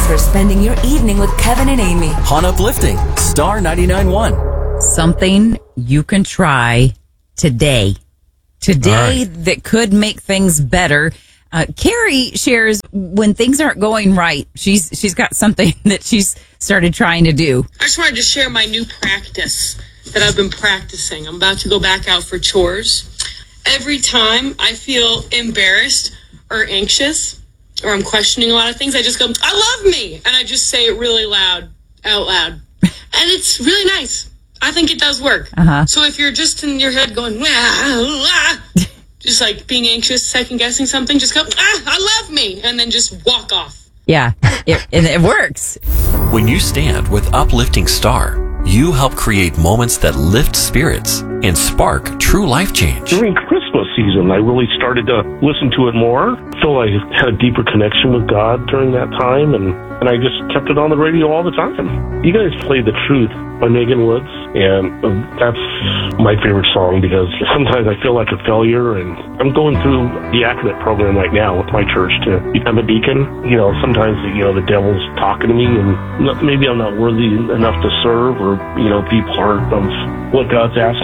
Thanks for spending your evening with Kevin and Amy. On Uplifting, Star 99.1. Something you can try today. Today that could make things better. Carrie shares when things aren't going right. She's got something that she's started trying to do. I just wanted to share my new practice that I've been practicing. I'm about to go back out for chores. Every time I feel embarrassed or anxious or I'm questioning a lot of things, I just go, I love me. And I just say it really loud, out loud. And it's really nice. I think it does work. So if you're just in your head going, just like being anxious, second guessing something, just go, I love me. And then just walk off. Yeah, it works. When you stand with Uplifting Star, you help create moments that lift spirits and spark true life change. During Christmas season, I really started to listen to it more. I feel I had a deeper connection with God during that time, and I just kept it on the radio all the time. You guys played The Truth by Megan Woods, and that's my favorite song because sometimes I feel like a failure, and I'm going through the Accurate program right now with my church to become a deacon. You know, sometimes, the devil's talking to me, and maybe I'm not worthy enough to serve or, be part of what God's asked